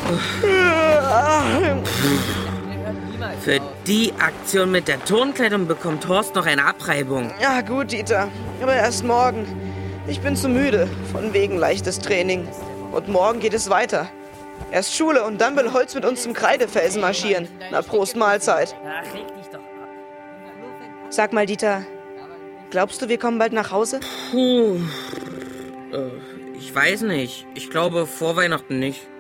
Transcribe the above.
Für die Aktion mit der Turnkleidung bekommt Horst noch eine Abreibung. Ja, gut, Dieter. Aber erst morgen. Ich bin zu müde, von wegen leichtes Training. Und morgen geht es weiter. Erst Schule und dann will Holz mit uns zum Kreidefelsen marschieren. Na, Prost Mahlzeit. Sag mal, Dieter, glaubst du, wir kommen bald nach Hause? Puh. Ich weiß nicht. Ich glaube, vor Weihnachten nicht.